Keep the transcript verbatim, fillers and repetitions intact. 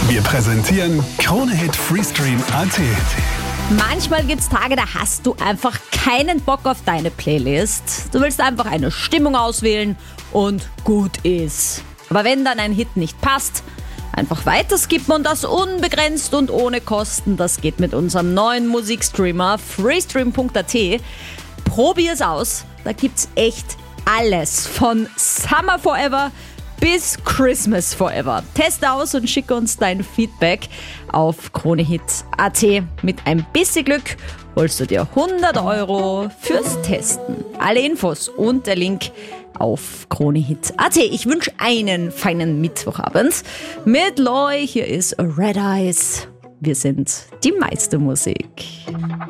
Wir präsentieren Krone-Hit Freestream Punkt a t. Manchmal gibt's Tage, da hast du einfach keinen Bock auf deine Playlist. Du willst einfach eine Stimmung auswählen und gut ist. Aber wenn dann ein Hit nicht passt, einfach weiterskippen und das unbegrenzt und ohne Kosten. Das geht mit unserem neuen Musikstreamer Freestream Punkt a t. Probier's aus, da gibt's echt alles von Summer Forever bis Christmas Forever. Teste aus und schicke uns dein Feedback auf Kronehit Punkt a t. Mit ein bisschen Glück holst du dir hundert Euro fürs Testen. Alle Infos und der Link auf Kronehit Punkt a t. Ich wünsche einen feinen Mittwochabend mit Loy. Hier ist Red Eyes. Wir sind die Meistermusik.